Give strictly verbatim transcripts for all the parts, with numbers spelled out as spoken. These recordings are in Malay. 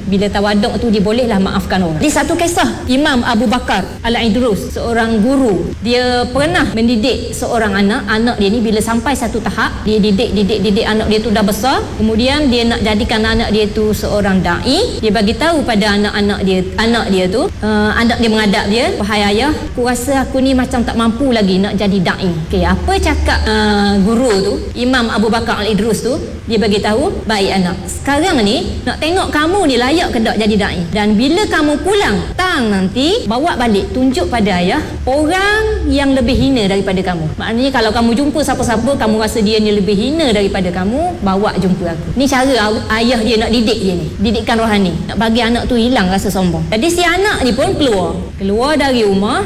Bila tawaduk tu dia bolehlah maafkan orang. Di satu kisah Imam Abu Bakar Al-Idrus, seorang guru, dia pernah mendidik seorang anak. Anak dia ni bila sampai satu tahap, dia didik didik didik anak dia tu dah besar. Kemudian dia nak jadikan anak dia tu seorang dai. Dia bagi tahu pada anak-anak dia, anak dia tu, uh, anak dia mengadap dia, "Wahai ayah, aku rasa aku ni macam tak mampu lagi nak jadi dai." Okey, apa cakap uh, guru tu, Imam Abu Bakar Al-Idrus tu? Dia bagi tahu, "Baik anak, sekarang ni nak tengok kamu ni layak ke tak jadi dai. Dan bila kamu pulang, tang nanti bawa balik, tunjuk pada ayah orang yang lebih hina daripada kamu. Maknanya kalau kamu jumpa siapa-siapa kamu rasa dia ni lebih hina daripada kamu, bawa jumpa aku." Ni cara ayah dia nak didik dia ni, didikan rohani, nak bagi anak tu hilang rasa sombong. Jadi si anak ni pun keluar, keluar dari rumah,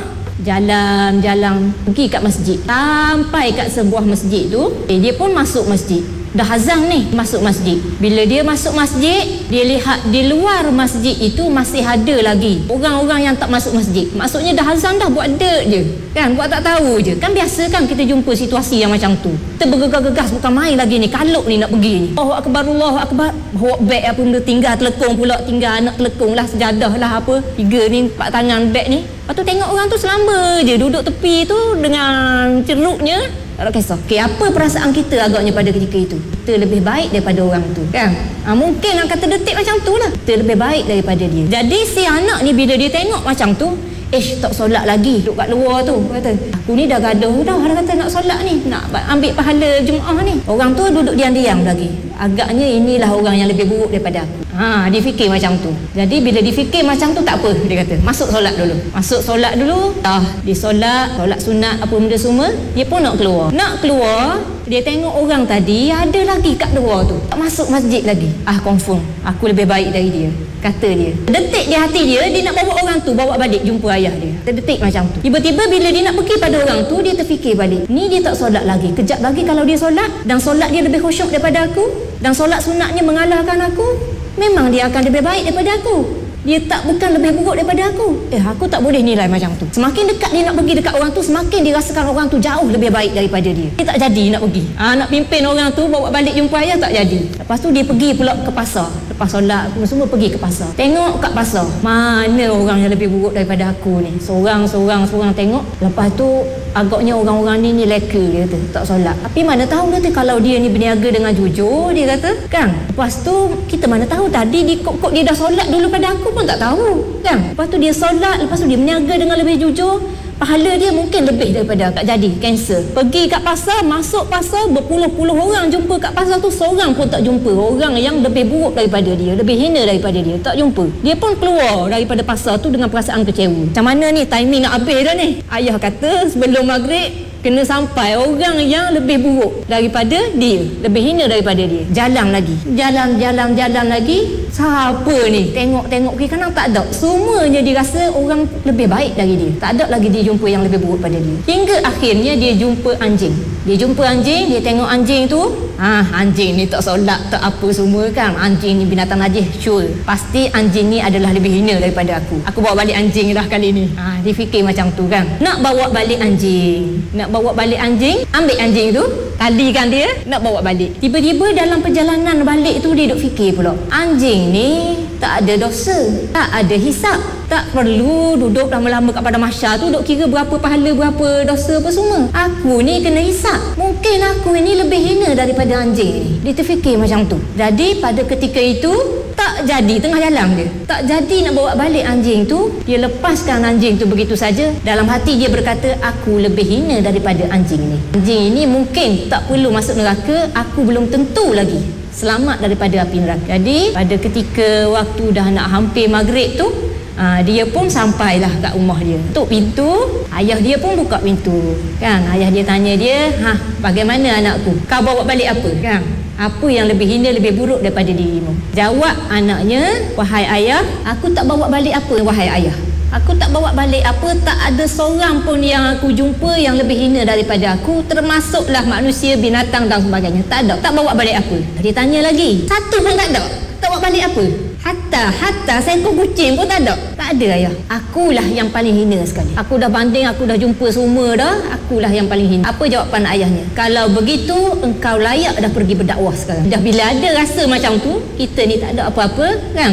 jalan-jalan pergi kat masjid. Sampai kat sebuah masjid tu, eh, dia pun masuk masjid. Dah azan ni, masuk masjid. Bila dia masuk masjid, dia lihat di luar masjid itu masih ada lagi orang-orang yang tak masuk masjid. Maksudnya dah azan dah, buat dek je, kan, buat tak tahu je. Kan biasa kan kita jumpa situasi yang macam tu. Kita bergegas-gegas, bukan main lagi ni, kaluk ni nak pergi ni. Allahu Akbar, Allahu Akbar. Bawa beg apa benda, tinggal telekong pula, tinggal anak telekong lah, sejadah lah apa, tiga ni, empat tangan beg ni. Lepas tu tengok orang tu selamba je duduk tepi tu dengan ceruknya. Tak ada kisah. Okay, apa perasaan kita agaknya pada ketika itu? Kita lebih baik daripada orang tu, kan? Ha, mungkin nak kata detik macam tu lah. Kita lebih baik daripada dia. Jadi si anak ni bila dia tengok macam tu, eh, tak solat lagi, duduk kat luar tu. Kata, aku ni dah gaduh dah, dia kata nak solat ni, nak ambil pahala Jumaat ni. Orang tu duduk diam-diam lagi. Agaknya inilah orang yang lebih buruk daripada aku. Ha, dia fikir macam tu. Jadi bila dia fikir macam tu, tak apa, dia kata, masuk solat dulu. Masuk solat dulu. Dah, dia solat, solat sunat apa benda semua, dia pun nak keluar. Nak keluar, dia tengok orang tadi ada lagi kat luar tu, tak masuk masjid lagi. Ah, confirm, aku lebih baik dari dia, kata dia. Detik di hati dia, dia nak bawa orang tu, bawa balik jumpa ayah dia. Terdetik macam tu. Tiba-tiba bila dia nak pergi pada orang tu, dia terfikir balik, ni dia tak solat lagi. Kejap lagi kalau dia solat, dan solat dia lebih khusyuk daripada aku, dan solat sunatnya mengalahkan aku, memang dia akan lebih baik daripada aku. Dia tak bukan lebih buruk daripada aku. Eh, aku tak boleh nilai macam tu. Semakin dekat dia nak pergi dekat orang tu, semakin dia rasakan orang tu jauh lebih baik daripada dia. Dia tak jadi nak pergi. Ha, nak pimpin orang tu bawa balik jumpa ayah, tak jadi. Lepas tu dia pergi pula ke pasar. Lepas solat semua pergi ke pasar. Tengok kat pasar, mana orang yang lebih buruk daripada aku ni. Seorang-seorang seorang tengok. Lepas tu agaknya orang-orang ni ni leka, dia kata, tak solat. Tapi mana tahu kata kalau dia ni berniaga dengan jujur, dia kata, kan. Lepas tu kita mana tahu tadi di kok-kok dia dah solat dulu pada aku pun tak tahu, kan. Lepas tu dia solat, lepas tu dia berniaga dengan lebih jujur, pahala dia mungkin lebih daripada tak jadi, cancel. Pergi kat pasar, masuk pasar, berpuluh-puluh orang jumpa kat pasar tu, seorang pun tak jumpa orang yang lebih buruk daripada dia, lebih hina daripada dia, tak jumpa. Dia pun keluar daripada pasar tu dengan perasaan kecewa. Macam mana ni, timing nak habis dah ni. Ayah kata sebelum maghrib kena sampai orang yang lebih buruk daripada dia, lebih hina daripada dia. Jalan lagi, jalan, jalan, jalan lagi. Siapa ni? Tengok-tengok kiri kanan tak ada. Semuanya dirasa orang lebih baik dari dia. Tak ada lagi dia jumpa yang lebih buruk pada dia. Hingga akhirnya dia jumpa anjing. Dia jumpa anjing, dia tengok anjing tu. Ah, anjing ni tak solat, tak apa semua kan. Anjing ni binatang najis, sure. Pasti anjing ni adalah lebih hina daripada aku. Aku bawa balik anjing dah kali ni. Ah, dia fikir macam tu kan. Nak bawa balik anjing. Nak bawa balik anjing, ambil anjing tu, talikan dia, nak bawa balik. Tiba-tiba dalam perjalanan balik tu dia duk fikir pula, anjing ni tak ada dosa, tak ada hisap, tak perlu duduk lama-lama kat padang mahsyar tu duk kira berapa pahala, berapa dosa apa semua. Aku ni kena hisap. Mungkin aku ini lebih hina daripada anjing ni. Dia terfikir macam tu. Jadi pada ketika itu tak jadi, tengah jalan dia tak jadi nak bawa balik anjing tu. Dia lepaskan anjing tu begitu saja. Dalam hati dia berkata, aku lebih hina daripada anjing ni. Anjing ini mungkin tak perlu masuk neraka, aku belum tentu lagi selamat daripada api neraka. Jadi pada ketika waktu dah nak hampir maghrib tu, Ha, dia pun sampailah kat rumah dia. Tuk pintu, ayah dia pun buka pintu. Kan, ayah dia tanya dia, "Ha, bagaimana anakku? Kau bawa balik apa?" Kan? Apa yang lebih hina, lebih buruk daripada dirimu? Jawab anaknya, "Wahai ayah, aku tak bawa balik apa, wahai ayah. Aku tak bawa balik apa, tak ada seorang pun yang aku jumpa yang lebih hina daripada aku, termasuklah manusia, binatang dan sebagainya. Tak ada, tak bawa balik apa." Dia tanya lagi, "Satu pun tak ada? Tak bawa balik apa? Hatta, hatta seekor kucing pun tak ada?" "Tak ada ayah. Akulah yang paling hina sekali. Aku dah banding, aku dah jumpa semua dah. Akulah yang paling hina." Apa jawapan ayahnya? "Kalau begitu, engkau layak dah pergi berdakwah sekarang. Dah bila ada rasa macam tu, kita ni tak ada apa-apa, kan?